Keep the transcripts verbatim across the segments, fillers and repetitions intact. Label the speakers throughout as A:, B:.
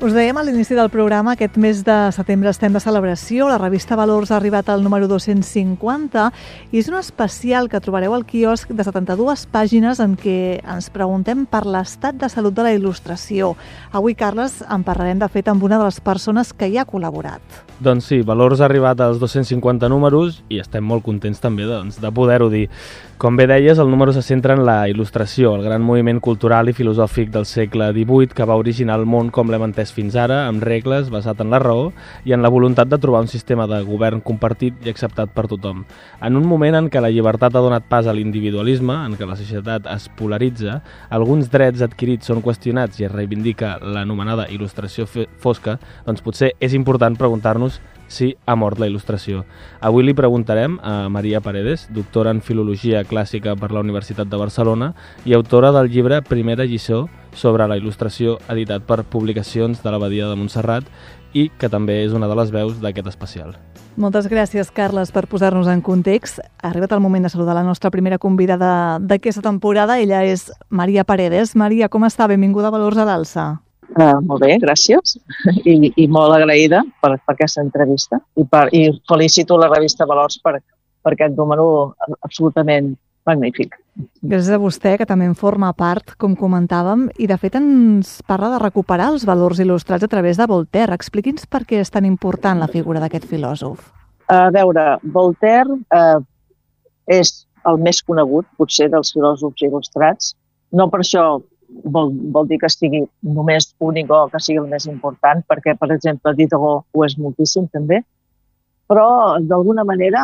A: Us dèiem a l'inici del programa, aquest mes de setembre estem de celebració, la revista Valors ha arribat al número dos-cents cinquanta i és un especial que trobareu al quiosc de setanta-dues pàgines en què ens preguntem per l'estat de salut de la il·lustració. Avui, Carles, en parlarem de fet amb una de les persones que hi ha col·laborat.
B: Doncs sí, Valors ha arribat als dos-cents cinquanta números i estem molt contents també doncs, de poder-ho dir. Com bé deies, el número se centra en la il·lustració, el gran moviment cultural i filosòfic del segle divuit que va originar el món com l'hem entès fins ara, amb regles, basat en la raó i en la voluntat de trobar un sistema de govern compartit i acceptat per tothom. En un moment en què la llibertat ha donat pas a l'individualisme, en què la societat es polaritza, alguns drets adquirits són qüestionats i es reivindica l'anomenada il·lustració fosca, doncs potser és important preguntar-nos si ha mort la il·lustració. Avui li preguntarem a Maria Paredes, doctora en Filologia Clàssica per la Universitat de Barcelona i autora del llibre Primera lliçó sobre la il·lustració, editat per Publicacions de l'Abadia de Montserrat i que també és una de les veus d'aquest especial.
A: Moltes gràcies, Carles, per posar-nos en context. Ha arribat el moment de saludar la nostra primera convidada d'aquesta temporada. Ella és Maria Paredes. Maria, com està? Benvinguda a Valors a l'Alça.
C: Uh, molt bé, gràcies, I, i molt agraïda per, per aquesta entrevista i, per, i felicito la revista Valors per, per aquest número absolutament magnífic.
A: Gràcies a vostè, que també en forma part, com comentàvem, i de fet ens parla de recuperar els valors il·lustrats a través de Voltaire. Expliqui'ns per què és tan important la figura d'aquest filòsof.
C: A veure, Voltaire uh, és el més conegut, potser, dels filòsofs il·lustrats. No per això Vol, vol dir que estigui només únic o que sigui el més important, perquè, per exemple, Diderot ho és moltíssim també, però d'alguna manera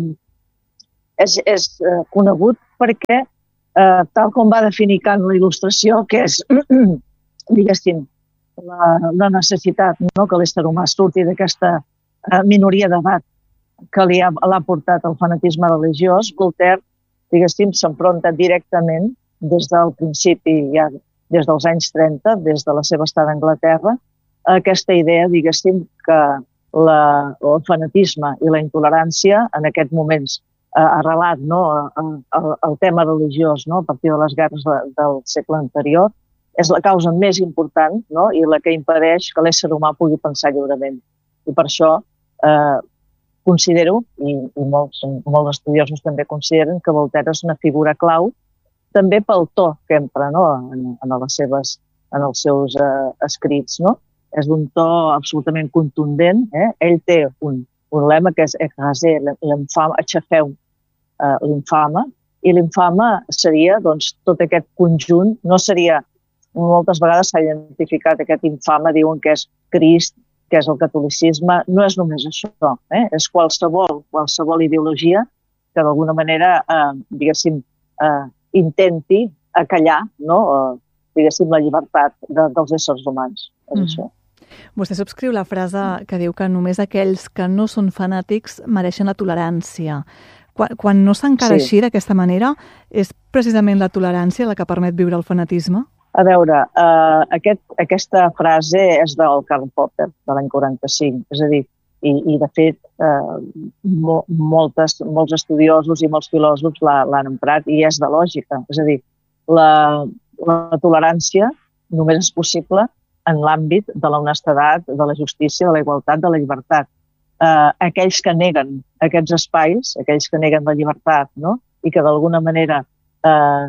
C: és, és eh, conegut perquè, eh, tal com va definir Kant la il·lustració, que és, diguéssim, la, la necessitat, no?, que l'ésser humà surti d'aquesta eh, minoria d'edat que li ha, l'ha portat al fanatisme religiós, Voltaire, diguéssim, s'enfronta directament des del principi, ja des dels anys trenta, des de la seva estada a Anglaterra, a aquesta idea, diguéssim, que la, el fanatisme i la intolerància, en aquests moments eh, arrelat, no, el, el tema religiós, no, a partir de les guerres de, del segle anterior, és la causa més important, no, i la que impedeix que l'ésser humà pugui pensar lliurement. I per això eh, considero, i, i molts, molts estudiosos també consideren, que Voltaire és una figura clau també pel to que empra, no?, en, en, les seves, en els seus eh, escrits. No? És un to absolutament contundent. Eh? Ell té un, un lema que és «Écrasez l'infâme», aixafeu eh, l'infame, i l'infame seria doncs, tot aquest conjunt, no seria, moltes vegades s'ha identificat aquest infame, diuen que és Crist, que és el catolicisme, no és només això, eh? És qualsevol, qualsevol ideologia que d'alguna manera, eh, diguéssim, eh, intenti acallar, no, eh, diguéssim, la llibertat de, dels éssers humans. És mm. això.
A: Vostè subscriu la frase que diu que només aquells que no són fanàtics mereixen la tolerància. Quan, quan no s'encara sí. així d'aquesta manera, és precisament la tolerància la que permet viure el fanatisme?
C: A veure, eh, aquest, aquesta frase és del Karl Popper, de l'any quaranta-cinc. És a dir, i, i de fet, eh, mo, moltes, molts estudiosos i molts filòsofs l'han emprat i és de lògica. És a dir, la, la tolerància només és possible en l'àmbit de l'honestedat, de la justícia, de la igualtat, de la llibertat. Eh, aquells que neguen aquests espais, aquells que neguen la llibertat, no?, i que d'alguna manera eh,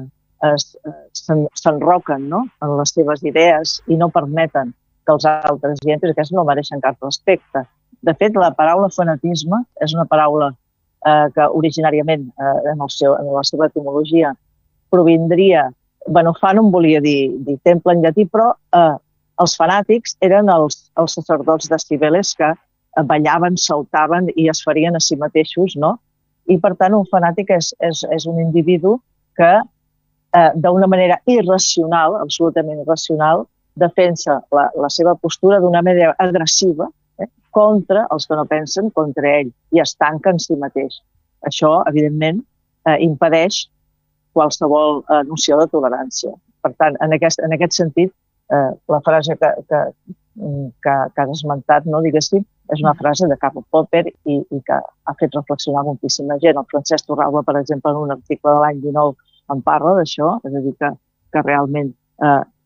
C: s'enroquen, no?, en les seves idees i no permeten que els altres hi entrin, aquests no mereixen cap respecte. De fet, la paraula fanatisme és una paraula eh, que originàriament, eh, en, el seu, en la seva etimologia, provindria... Bueno, fanum volia dir, dir temple en llatí, però eh, els fanàtics eren els, els sacerdots de Cibeles que ballaven, saltaven i es farien a si mateixos, no? I, per tant, un fanàtic és, és, és un individu que, eh, d'una manera irracional, absolutament irracional, defensa la, la seva postura d'una manera agressiva, eh, contra els que no pensen, contra ell, i es tanca en si mateix. Això, evidentment, eh, impedeix qualsevol eh, noció de tolerància. Per tant, en aquest, en aquest sentit, eh, la frase que, que, que, que has esmentat, no, diguéssim, és una frase de Karl Popper i, i que ha fet reflexionar moltíssima gent. El Francesc Torralba, per exemple, en un article de l'any dinou en parla d'això, és a dir, que, que realment eh,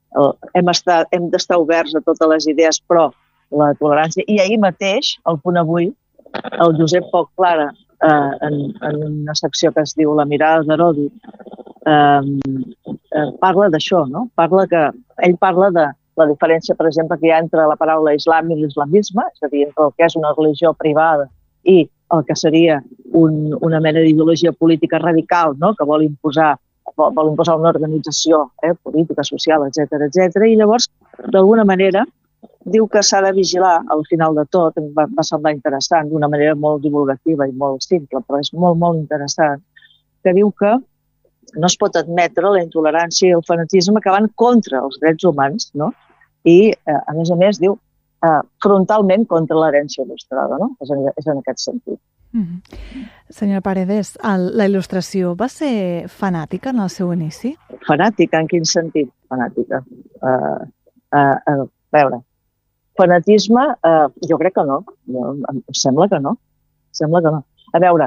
C: hem estat, hem d'estar oberts a totes les idees, però la tolerància. I ahir mateix, al Punt Avui, el Josep Poc Clara, eh, en, en una secció que es diu La mirada d'Herodi, eh, eh, parla d'això, no? Parla que, ell parla de la diferència, per exemple, que hi ha entre la paraula islam i l'islamisme, és a dir, entre el que és una religió privada i el que seria un, una mena d'ideologia política radical, no? Que vol imposar, vol, vol imposar una organització eh, política, social, etcètera, etcètera. I llavors, d'alguna manera, diu que s'ha de vigilar al final de tot, em va, va semblar interessant, d'una manera molt divulgativa i molt simple, però és molt, molt interessant, que diu que no es pot admetre la intolerància i el fanatisme que van contra els drets humans, no? I, eh, a més a més, diu eh, frontalment contra l'herència il·lustrada, no? És en, és en aquest sentit.
A: Mm-hmm. Senyora Paredes, el, la il·lustració va ser fanàtica en el seu inici?
C: Fanàtica? En quin sentit? Fanàtica. Uh, uh, uh, a veure, fanatisme, uh, jo crec que no. Jo, em sembla que no. Sembla que no. A veure,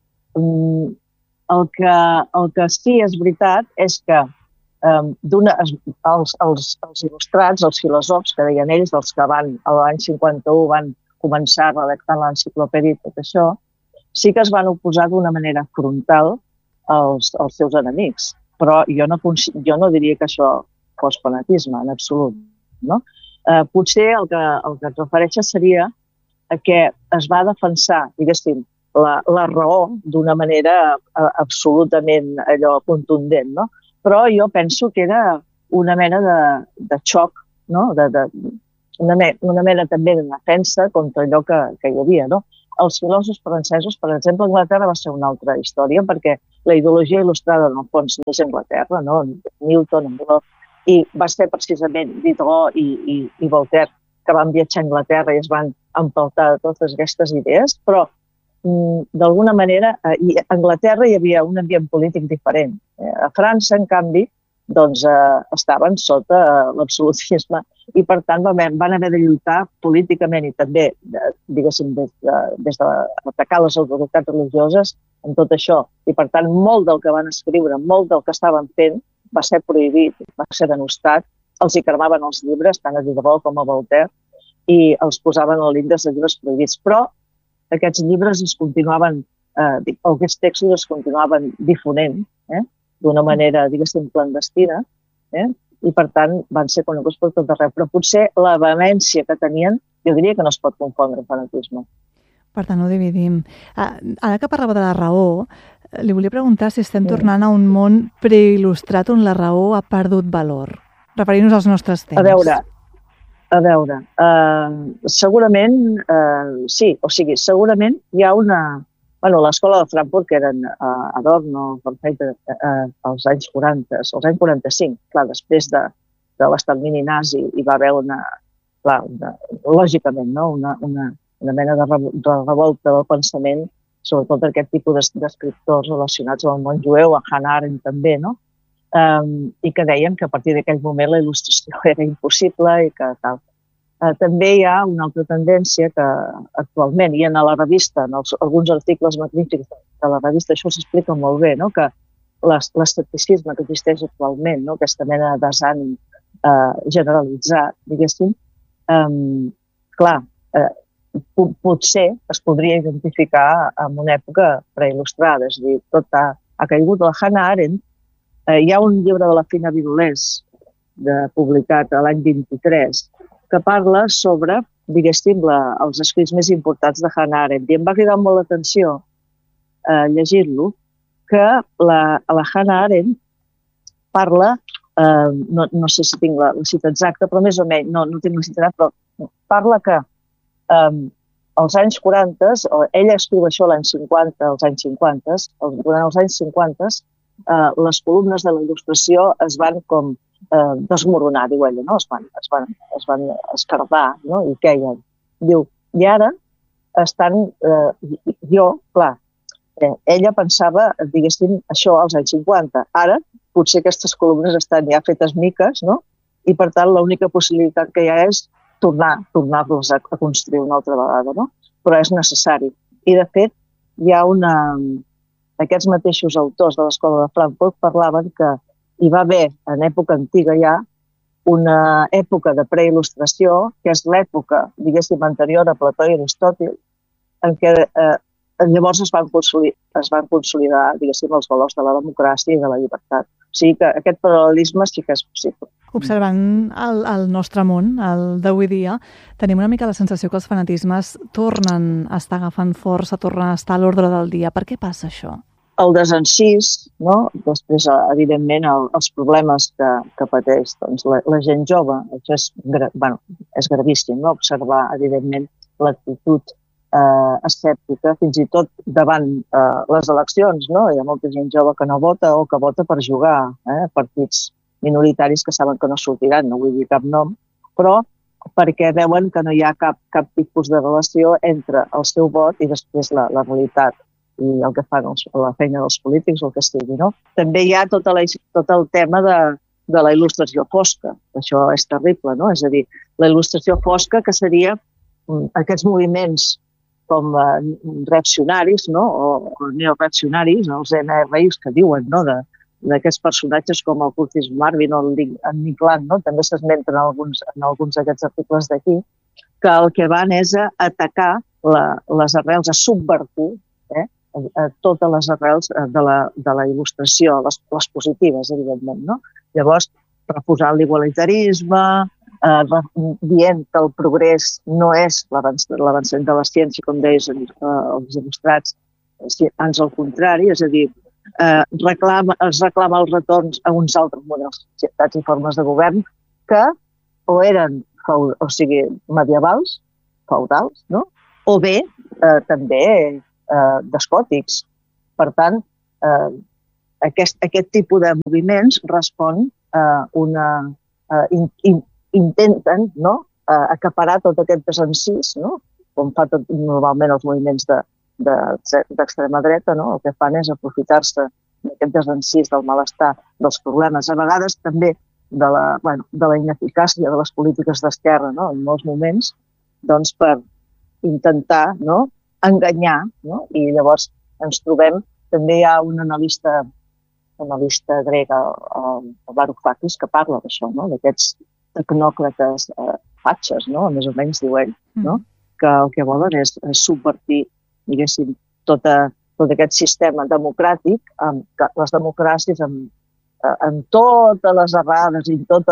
C: um, el, que, el que sí és veritat és que um, els, els, els il·lustrats, els filòsofs, que deien ells, els que van a l'any cinquanta-u van començar redactant l'enciclopèdia i tot això, sí que es van oposar d'una manera frontal als, als seus enemics. Però jo no, jo no diria que això fos fanatisme, en absolut. No? Eh, potser el que, el que et refereixes seria a que es va defensar, diguéssim, la, la raó d'una manera a, absolutament allò contundent, no? Però jo penso que era una mena de, de xoc, no? de, de, una, me, una mena també de defensa contra allò que, que hi havia, no? Els filòsofs francesos, per exemple, Anglaterra va ser una altra història, perquè la ideologia il·lustrada, en el fons, no és Anglaterra, no? Newton, Anglo, i va ser precisament Diderot i, i, i Voltaire que van viatjar a Anglaterra i es van empaltar de totes aquestes idees, però mm, d'alguna manera a Anglaterra hi havia un ambient polític diferent. A França, en canvi, doncs eh, estaven sota eh, l'absolutisme i, per tant, van, van haver de lluitar políticament i també, de, diguéssim, des de, des de atacar les autoritats religioses en tot això. I, per tant, molt del que van escriure, molt del que estaven fent, va ser prohibit, va ser denostat. Els hi cremaven els llibres, tant a Diderot com a Voltaire, i els posaven a l'índex de llibres prohibits. Però aquests llibres es continuaven, eh, aquests textos es continuaven difonent, eh, d'una manera, diguéssim, clandestina, eh, i per tant van ser coneguts per tot arreu. Però potser la vehemència que tenien, jo diria que no es pot confondre amb fanatisme.
A: Per tant, ho dividim. Ara que parlava de la raó, li volia preguntar si estem tornant a un món preil·lustrat on la raó ha perdut valor, referint-nos als nostres temps.
C: A veure, a veure, uh, segurament, uh, sí, o sigui, segurament hi ha una... Bueno, l'escola de Frankfurt, que eren uh, Adorno, Horkheimer, uh, als anys quaranta, als anys quaranta-cinc, clar, després de, de l'extermini nazi, hi va haver una, clar, una, lògicament, no? una, una, una mena de, re, de revolta del pensament, sobretot aquest tipus d'escriptors relacionats amb el món jueu, a Hannah Arendt també, no? Um, i que deien que a partir d'aquell moment la il·lustració era impossible i que tal. Uh, també hi ha una altra tendència que actualment, i en la revista, en els, alguns articles magnífics de la revista, això s'explica molt bé, no? Que l'escepticisme que existeix actualment, no? Aquesta mena de desànim uh, generalitzat, diguéssim, um, clar, uh, potser es podria identificar amb una època preil·lustrada, és a dir, tot ha, ha caigut. La Hannah Arendt, uh, hi ha un llibre de la Fina Vidulés, de, publicat l'any vint-i-tres, que parla sobre, diguéssim, la, els escrits més importants de Hannah Arendt. I em va cridar molt l'atenció eh, llegir-lo, que la, la Hannah Arendt parla, eh, no, no sé si tinc la, la cita exacta, però més o menys, no, no tinc la cita exacta, però parla que eh, als anys quaranta, ella escriu això l'any cinquanta, als anys cinquanta, durant els anys cinquanta, eh, les columnes de la il·lustració es van com Eh, desmoronar, diu ella, no? Es van, es van, es van escardar, no? I queien. Diu, i ara estan, eh, jo, clar, eh, ella pensava, diguéssim, això als anys cinquanta. Ara, potser aquestes columnes estan ja fetes miques, no? I per tant, l'única possibilitat que hi ha és tornar, tornar-los a, a construir una altra vegada, no? Però és necessari. I, de fet, hi ha una... Aquests mateixos autors de l'escola de Frankfurt parlaven que hi va haver, en època antiga ja, una època de preil·lustració, que és l'època, diguéssim, anterior a Plató i Aristòtil, en què eh, llavors es van consolidar, es van consolidar, diguéssim, els valors de la democràcia i de la llibertat. O sigui que aquest paral·lelisme sí que és possible.
A: Observant el, el nostre món, el d'avui dia, tenim una mica la sensació que els fanatismes tornen a estar agafant força, tornen a estar a l'ordre del dia. Per què passa això?
C: El desencís, no? Després, evidentment, el, els problemes que, que pateix doncs, la, la gent jove, això és, gra, bueno, és gravíssim, no? Observar, evidentment, l'actitud eh, escèptica, fins i tot davant eh, les eleccions, no? Hi ha molta gent jove que no vota o que vota per jugar, eh? Partits minoritaris que saben que no sortiran, no vull dir cap nom, però perquè veuen que no hi ha cap, cap tipus de relació entre el seu vot i després la, la realitat i el que fan els, la feina dels polítics o el que sigui, no? També hi ha tota la, tot el tema de, de la il·lustració fosca. Això és terrible, no? És a dir, la il·lustració fosca que seria aquests moviments com eh, reaccionaris, no? O, o neoreaccionaris, els N R Is que diuen, no? De, d'aquests personatges com el Curtis Marvin o el Nick Land, no? També s'esmenten en alguns, en alguns d'aquests articles d'aquí, que el que van és a atacar la, les arrels, a subvertir eh? a totes les arrels de la, de la il·lustració, les, les positives, evidentment, no? Llavors, refusant l'igualitarisme, eh, dient que el progrés no és l'avançament de la ciència, com deies eh, els il·lustrats, ans al contrari, és a dir, eh, reclama, es reclama els retorns a uns altres models, societats i formes de govern que o eren, o sigui, medievals, feudals, no? O bé, eh, també Eh, despòtics. Per tant, eh, aquest, aquest tipus de moviments respon a eh, una... Eh, in, in, intenten no? eh, acaparar tot aquest desencís, no? Com fa tot, normalment els moviments de, de, d'extrema dreta, no? El que fan és aprofitar-se d'aquest desencís, del malestar, dels problemes, a vegades també de la, bueno, de la ineficàcia de les polítiques d'esquerra, no? En molts moments, doncs per intentar, no? Enganyar, no? I llavors ens trobem, també hi ha un analista, un analista grec, el, el Varoufakis, que parla d'això, no? D'aquests tecnòcrates eh, fatxes, no? Més o menys diu ell, no? Que el que volen és, és subvertir, diguéssim, tota, tot aquest sistema democràtic, amb les democràcies amb, amb totes les errades i tot,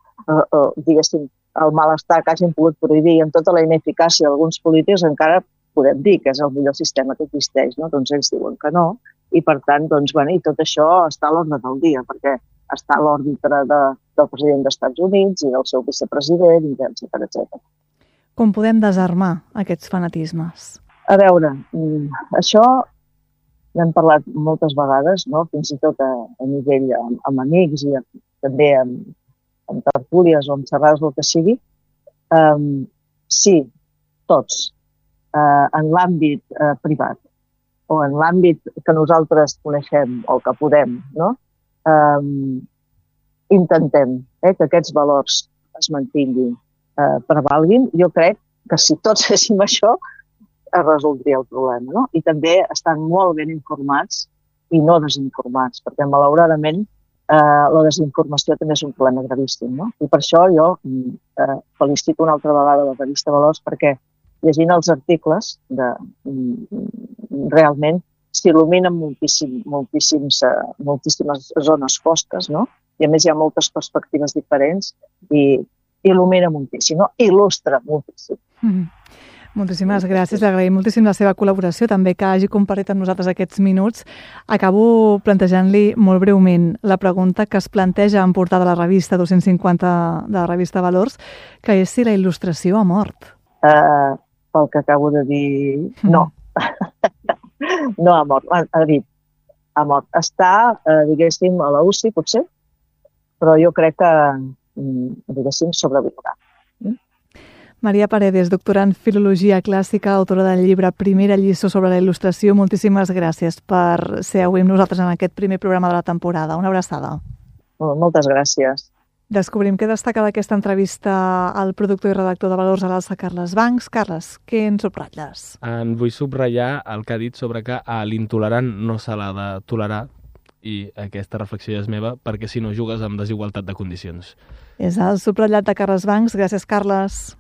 C: diguéssim, el malestar que hagin pogut prohibir i amb tota la ineficàcia d'alguns polítics encara podem dir que és el millor sistema que existeix, no? Doncs ells diuen que no, i per tant, doncs, bueno, i tot això està a l'ordre del dia, perquè està a l'òrbita de, del president dels Estats Units i del seu vicepresident, etcètera, etcètera.
A: Com podem desarmar aquests fanatismes?
C: A veure, això n'hem parlat moltes vegades, no? Fins i tot a, a nivell amb, amb amics i a, també amb, amb tertúlies o amb xerrades o el que sigui. Um, sí, tots. Uh, en l'àmbit uh, privat o en l'àmbit que nosaltres coneixem o que podem, no? Um, intentem eh, que aquests valors es mantinguin, uh, prevalguin. Jo crec que si tots féssim això es resoldria el problema, no? I també estan molt ben informats i no desinformats, perquè malauradament uh, la desinformació també és un problema gravíssim, no? I per això jo uh, felicito una altra vegada la revista Valors, perquè llegint els articles, de, realment s'il·luminen moltíssim, moltíssims, moltíssimes zones fosques, no? I a més hi ha moltes perspectives diferents i il·lumina moltíssim, no? Il·lustra moltíssim.
A: Mm. Moltíssimes gràcies, li agraïm moltíssim la seva col·laboració, també que hagi compartit amb nosaltres aquests minuts. Acabo plantejant-li molt breument la pregunta que es planteja en portada de la revista dos-cents cinquanta de la revista Valors, que és si la il·lustració ha mort.
C: Uh, pel que acabo de dir, no. Mm. No ha mort. Ha dit, ha mort. Està, eh, diguéssim, a la U C I, potser, però jo crec que, diguéssim, sobreviurà. Mm?
A: Maria Paredes, doctora en Filologia Clàssica, autora del llibre Primera lliçó sobre la il·lustració. Moltíssimes gràcies per ser avui amb nosaltres en aquest primer programa de la temporada. Una abraçada.
C: Moltes gràcies.
A: Descobrim què destaca d'aquesta entrevista al productor i redactor de Valors a l'Alça, Carles Bancs. Carles, què en subratlles?
B: En vull subratllar el que ha dit sobre que a l'intolerant no se l'ha de tolerar, i aquesta reflexió ja és meva, perquè si no jugues amb desigualtat de condicions.
A: És el subratllat de Carles Bancs. Gràcies, Carles.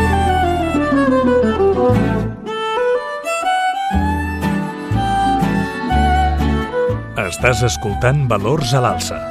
D: Estàs escoltant Valors a l'Alça.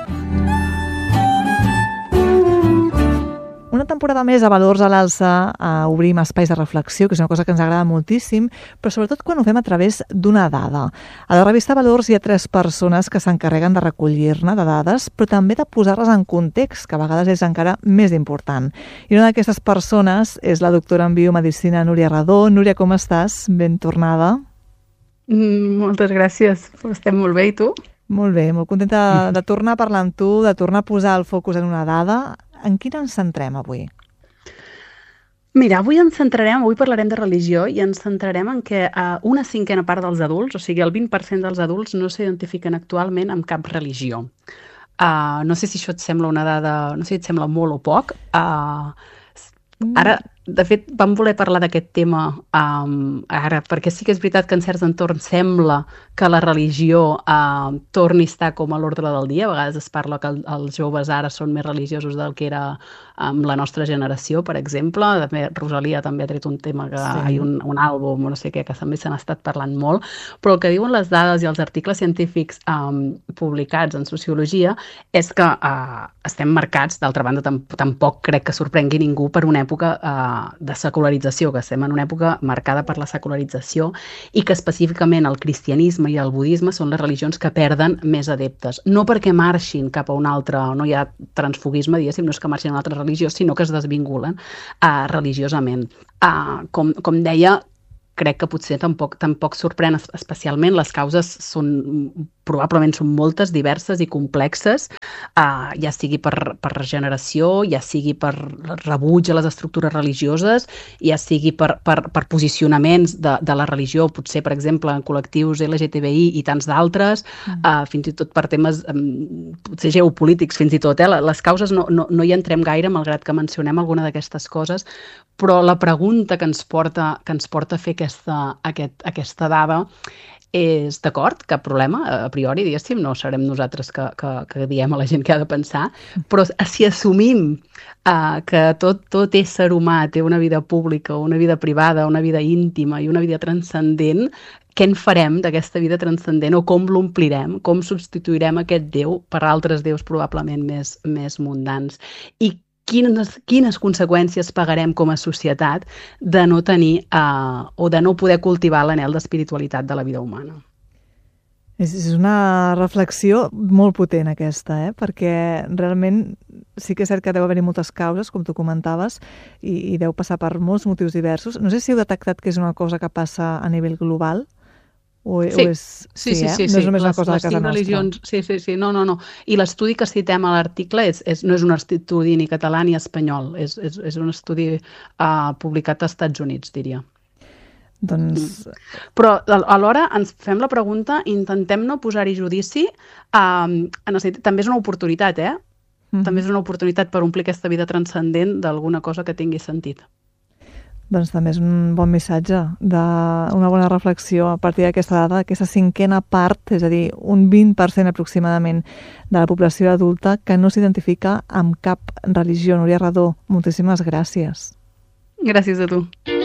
A: Una temporada més a Valors a l'Alça, a obrim espais de reflexió, que és una cosa que ens agrada moltíssim, però sobretot quan ho fem a través d'una dada. A la revista Valors hi ha tres persones que s'encarreguen de recollir-ne de dades, però també de posar-les en context, que a vegades és encara més important. I una d'aquestes persones és la doctora en biomedicina Núria Redó. Núria, com estàs? Ben tornada.
E: Mm, moltes gràcies. Estem molt bé, i tu?
A: Molt bé, molt contenta de tornar a parlar amb tu, de tornar a posar el focus en una dada. En quina ens centrem avui?
E: Mira, avui ens centrarem, avui parlarem de religió i ens centrarem en que uh, una cinquena part dels adults, o sigui el vint per cent dels adults, no s'identifiquen actualment amb cap religió. Uh, no sé si això et sembla una dada, no sé si et sembla molt o poc. Uh, ara, de fet, vam voler parlar d'aquest tema um, ara, perquè sí que és veritat que en certs entorns sembla que la religió uh, torni a estar com a l'ordre del dia. A vegades es parla que el, els joves ara són més religiosos del que era amb la nostra generació, per exemple. També Rosalia també ha tret un tema, que sí. Hi ha un, un àlbum, no sé què, que també se n'ha estat parlant molt, però el que diuen les dades i els articles científics um, publicats en sociologia és que uh, estem marcats, d'altra banda tampoc crec que sorprengui ningú, per una època uh, de secularització, que estem en una època marcada per la secularització i que específicament el cristianisme i el budisme són les religions que perden més adeptes. No perquè marxin cap a una altra, no hi ha transfugisme, diguéssim, no és que marxin a una altra religió, sinó que es desvinculen uh, religiosament. Uh, com, com deia, crec que potser tampoc, tampoc sorprèn especialment, les causes són, probablement són moltes, diverses i complexes, uh, ja sigui per, per regeneració, ja sigui per rebuig a les estructures religioses, ja sigui per, per, per posicionaments de, de la religió, potser, per exemple, en col·lectius L G T B I i tants d'altres, mm. uh, fins i tot per temes um, potser geopolítics, fins i tot. Eh? Les causes no, no, no hi entrem gaire, malgrat que mencionem alguna d'aquestes coses, però la pregunta que ens porta, que ens porta a fer aquesta, aquest, aquesta dada és, d'acord, cap problema, a priori, diguéssim, no serem nosaltres que, que, que diem a la gent que ha de pensar, però si assumim uh, que tot, tot ésser humà té una vida pública, una vida privada, una vida íntima i una vida transcendent, què en farem d'aquesta vida transcendent o com l'omplirem, com substituirem aquest Déu per altres déus probablement més, més mundans? I Quines, quines conseqüències pagarem com a societat de no tenir uh, o de no poder cultivar l'anhel d'espiritualitat de la vida humana?
A: És, és una reflexió molt potent aquesta, eh? Perquè realment sí que és cert que deu haver-hi moltes causes, com tu comentaves, i, i deu passar per molts motius diversos. No sé si heu detectat que és una cosa que passa a nivell global. O,
E: sí.
A: o és,
E: sí, sí,
A: eh?
E: sí, sí.
A: No és només
E: les,
A: una cosa de casa
E: religions,
A: nostra.
E: Sí, sí, sí, no, no, no. I l'estudi que citem a l'article és, és, no és un estudi ni català ni espanyol, és, és, és un estudi uh, publicat als Estats Units, diria.
A: Doncs...
E: Mm. Però alhora ens fem la pregunta, intentem no posar-hi judici, um, en el sentit, també és una oportunitat, eh? Mm-hmm. També és una oportunitat per omplir aquesta vida transcendent d'alguna cosa que tingui sentit.
A: Doncs també és un bon missatge, de, una bona reflexió a partir d'aquesta dada, aquesta cinquena part, és a dir, un vint per cent aproximadament de la població adulta que no s'identifica amb cap religió. Núria Redó, moltíssimes gràcies.
E: Gràcies a tu.